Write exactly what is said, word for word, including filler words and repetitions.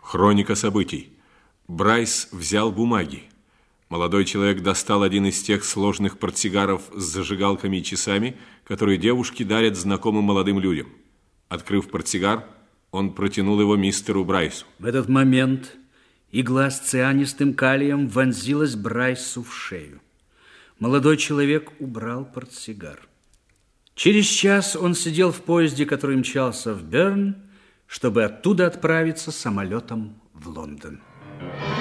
Хроника событий. Брайс взял бумаги. Молодой человек достал один из тех сложных портсигаров с зажигалками и часами, которые девушки дарят знакомым молодым людям. Открыв портсигар, он протянул его мистеру Брайсу. В этот момент игла с цианистым калием вонзилась Брайсу в шею. Молодой человек убрал портсигар. Через час он сидел в поезде, который мчался в Берн, чтобы оттуда отправиться самолетом в Лондон.